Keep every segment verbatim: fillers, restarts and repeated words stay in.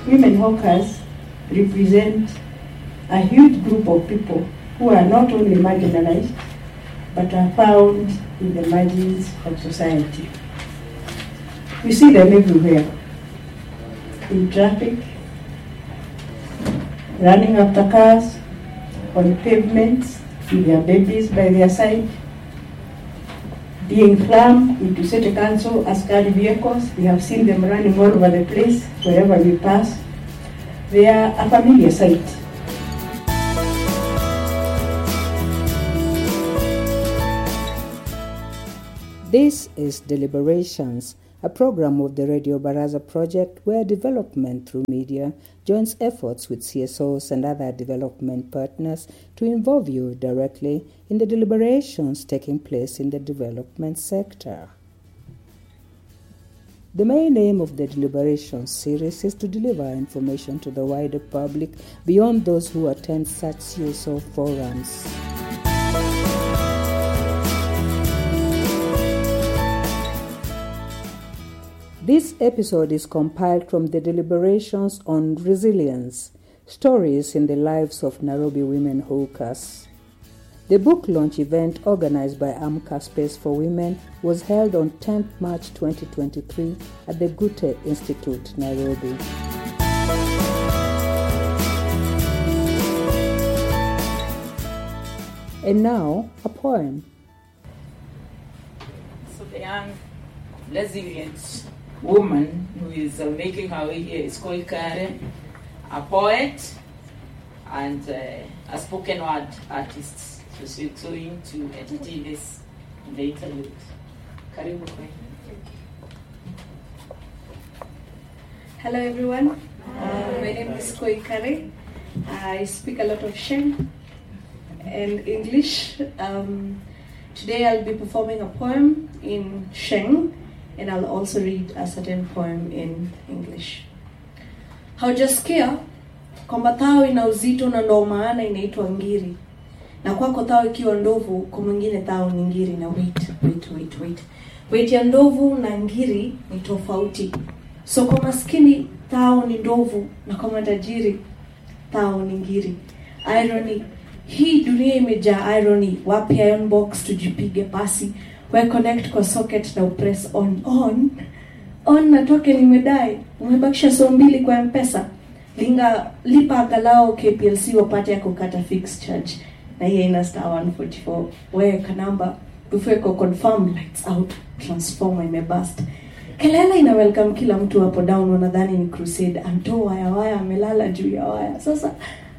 women hawkers represent a huge group of people who are not only marginalized, but are found in the margins of society. We see them everywhere, in traffic, running after cars, on pavements, with their babies by their side, being slammed into city council askari vehicles. We have seen them running all over the place, wherever we pass. They are a familiar sight. This is Deliberations, a program of the Radio Baraza project where development through media joins efforts with C S Os and other development partners to involve you directly in the deliberations taking place in the development sector. The main aim of the Deliberations series is to deliver information to the wider public beyond those who attend such C S O forums. This episode is compiled from the Deliberations on Resilience, Stories in the Lives of Nairobi Women Hawkers. The book launch event organized by Amka Space for Women was held on tenth March twenty twenty-three at the Goethe Institute, Nairobi. And now, a poem. So the young, resilient woman who is uh, making her way here is called Karen, a poet and uh, a spoken word artist. So she's going to entertain this in the interlude. Karibu kwa. Hello everyone, uh, my name is Koi Kare. I speak a lot of Sheng and English. Um, today I'll be performing a poem in Sheng, and I'll also read a certain poem in English. Haujasikia kwamba tao ina uzito na ndo maana inaitwa ngiri. Na kwako tao ikiwa ndovu, kwa mwingine tao ni ngiri. Na wait, wait, wait, wait. Wait ya ndovu na ngiri ni tofauti. So kwa maskini tao ni ndovu, na kwa matajiri tao ni ngiri. Irony. Hii dunia imejaa irony. Wapi iron box tujipige pasi. We connect kwa socket na upress on on on na token imedai. Umebakisha so mbili kwa M-Pesa. Linga lipa angalau K P L C wapate ya kukata fixed charge. Na hii ina star one forty-four. Weka namba before ko confirm lights out, transformer imebust. Kelele ina welcome kila mtu hapo down, wanadhani ni crusade. Anto waya waya amelala juu ya waya. Sasa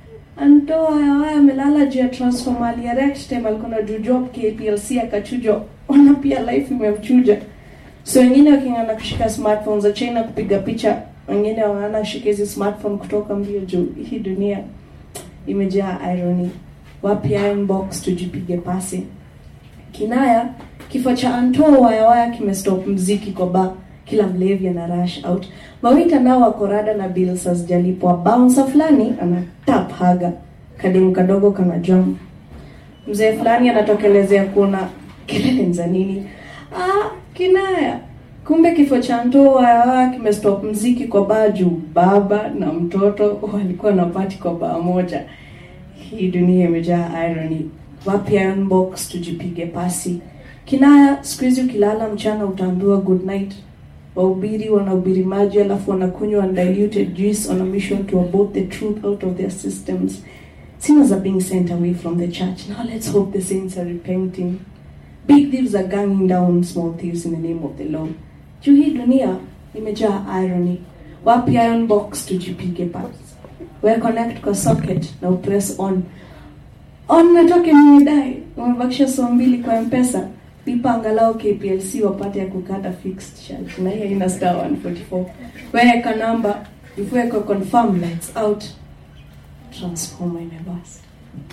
Anto waya waya amelala juu ya transformer, aliyerect time alikuwa juu job K P L C akachujo. Ona pia life imemchuja. So wengine wakingana kushika smartphones za China kupiga picha, wengine wanaana shikezi smartphone kutoka mbio juu. Hii dunia imejaa irony. Wapi iron box tujipige pasi. Kinaya, kifo cha Anto waya waya kimestop mziki kwa bar. Kila mlevi ana rush out. Mawita nao wako rada na bills hazijalipwa. Bouncer fulani ana tap haga. Kadimu kadogo kana jump. Mzee fulani anatokelezea kuna kelele za nini? Ah, kinaya. Kumbe kifo cha Anto waya waya kimestop mziki kwa bar juu baba na mtoto walikuwa na party kwa bar moja. Hii dunia imejaa irony. Wapi iron box tujipige pasi. Kinaya, squeeze ukilala mchana utaambiwa good night. Wahubiri wanahubiri maji alafu wanakunywa undiluted juice on a mission to abort the truth out of their systems. Sinners are being sent away from the church. Now let's hope the saints are repenting. Big thieves are ganging down small thieves in the name of the law. Juu hii dunia imejaa irony. Wapi iron box tujipige pasi. We connect kwa socket na upress on. On na token imedai. Umebakisha so mbili kwa M-Pesa. Lipa angalau K P L C wapate ya kukata fixed charge. Na hii ina star one forty-four. Weka namba before you confirm lights out. Transformer imebust.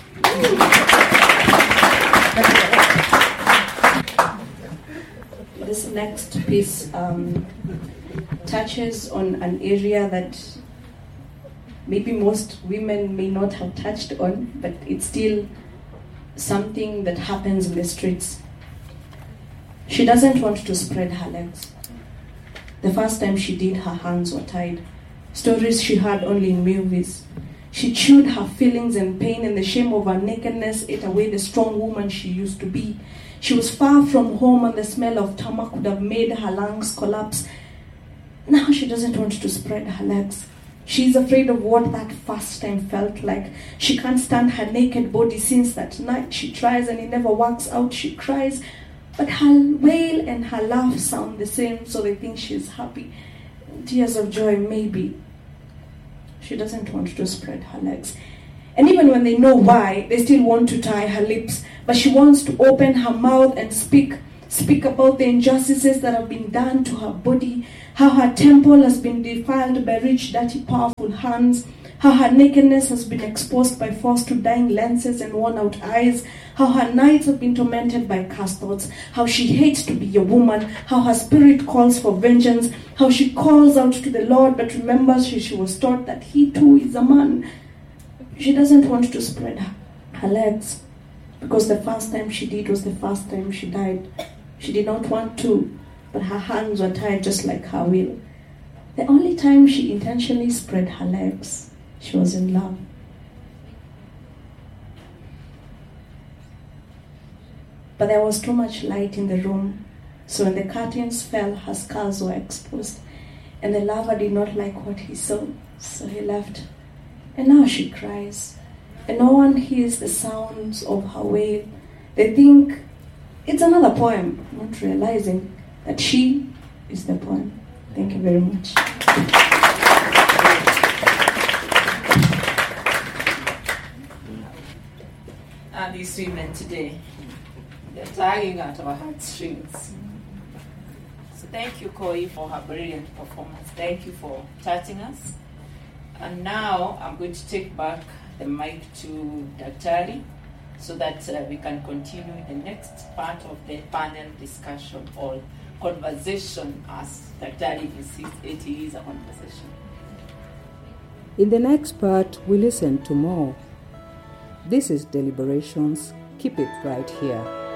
This next piece um, touches on an area that maybe most women may not have touched on, but it's still something that happens in the streets. She doesn't want to spread her legs. The first time she did, her hands were tied. stories she heard only in movies. She chewed her feelings and pain, and the shame of her nakedness ate away the strong woman she used to be. She was far from home, and the smell of tarmac could have made her lungs collapse. Now she doesn't want to spread her legs. She's afraid of what that first time felt like. She can't stand her naked body since that night. She tries and it never works out. She cries, but her wail and her laugh sound the same, so they think she's happy. Tears of joy, maybe. She doesn't want to spread her legs. And even when they know why, they still want to tie her lips. But she wants to open her mouth and speak. Speak about the injustices that have been done to her body, how her temple has been defiled by rich, dirty, powerful hands, how her nakedness has been exposed by force to dying lenses and worn-out eyes, how her nights have been tormented by cursed thoughts, how she hates to be a woman, how her spirit calls for vengeance, how she calls out to the Lord but remembers she, she was taught that he too is a man. She doesn't want to spread her, her legs, because the first time she did was the first time she died. She did not want to, but her hands were tied just like her will. The only time she intentionally spread her legs, she was in love. But there was too much light in the room, so when the curtains fell, her scars were exposed, and the lover did not like what he saw, so he left. And now she cries, and no one hears the sounds of her wail. They think it's another poem, not realizing that she is the poem. Thank you very much. And these women today, they're tugging at our heartstrings. So thank you, Koi, for her brilliant performance. Thank you for touching us. And now I'm going to take back the mic to Daktari so that uh, we can continue the next part of the panel discussion or conversation, as Daktari insists it is a conversation. In the next part, we listen to more. This is Deliberations. Keep it right here.